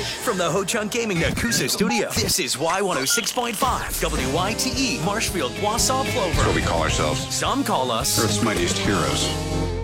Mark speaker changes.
Speaker 1: From the Ho-Chunk Gaming Nakusa studio, this is Y106.5, WYTE, Marshfield, Wausau, Plover.
Speaker 2: That's what we call ourselves.
Speaker 1: Some call us
Speaker 2: Earth's mightiest heroes.